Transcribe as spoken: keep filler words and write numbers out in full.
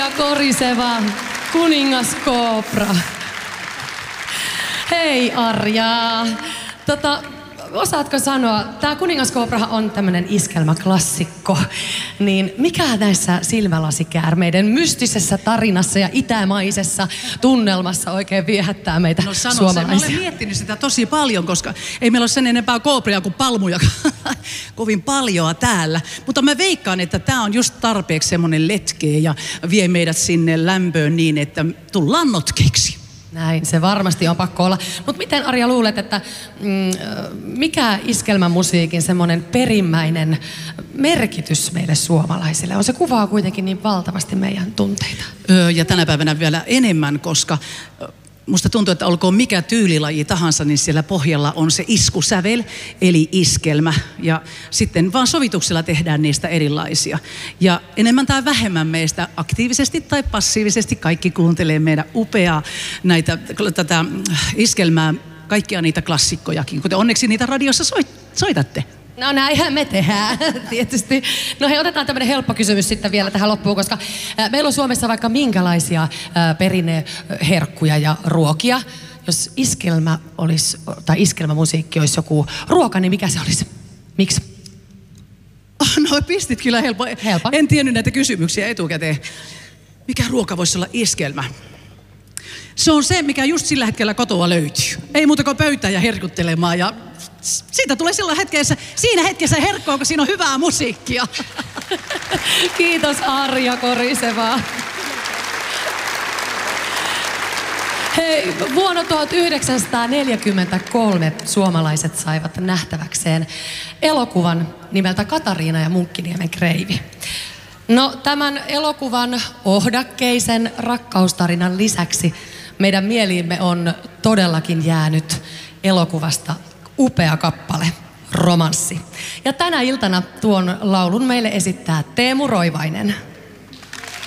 Arja Koriseva, Kuningaskoopra. Hei Arja. Tota, osaatko sanoa, tämä Kuningaskooprahan on tämmönen iskelmäklassikko, niin mikä näissä silmälasikäärmeiden mystisessä tarinassa ja itämaisessa tunnelmassa oikein viehättää meitä no, sano suomalaisia? Se. Mä olen miettinyt sitä tosi paljon, koska ei meillä ole sen enempää koopria kuin palmuja kovin paljoa täällä. Mutta mä veikkaan, että tämä on just tarpeeksi semmoinen letkeä ja vie meidät sinne lämpöön niin, että tullaan notkeiksi. Näin, se varmasti on pakko olla. Mutta miten Arja luulet, että mm, mikä iskelmämusiikin semmoinen perimmäinen merkitys meille suomalaisille on? Se kuvaa kuitenkin niin valtavasti meidän tunteita. Öö, ja tänä päivänä vielä enemmän, koska musta tuntuu, että olkoon mikä tyylilaji tahansa, niin siellä pohjalla on se iskusävel, eli iskelmä. Ja sitten vaan sovituksella tehdään niistä erilaisia. Ja enemmän tai vähemmän meistä aktiivisesti tai passiivisesti kaikki kuuntelee meidän upeaa näitä, tätä iskelmää, kaikkia niitä klassikkojakin, kuten onneksi niitä radiossa soit, soitatte. No näinhän me tehdään, tietysti. No hei, otetaan tämmöinen helppo kysymys sitten vielä tähän loppuun, koska ää, meillä on Suomessa vaikka minkälaisia ää, perinneherkkuja ja ruokia. Jos iskelmä olisi, tai iskelmämusiikki olisi joku ruoka, niin mikä se olisi? Miksi? Oh, no pistit kyllä helppo. Helppo. En tiennyt näitä kysymyksiä etukäteen. Mikä ruoka voisi olla iskelmä? Se on se, mikä just sillä hetkellä kotoa löytyy. Ei muuta kuin pöytään ja herkuttelemaan ja siitä tulee sillä hetkessä, siinä hetkessä herkkoa, kun siinä on hyvää musiikkia. Kiitos Arja Koriseva. Hei, vuonna tuhatyhdeksänsataaneljäkymmentäkolme suomalaiset saivat nähtäväkseen elokuvan nimeltä Katariina ja Munkkiniemen kreivi. No tämän elokuvan ohdakkeisen rakkaustarinan lisäksi meidän mieliimme on todellakin jäänyt elokuvasta upea kappale, Romanssi. Ja tänä iltana tuon laulun meille esittää Teemu Roivainen.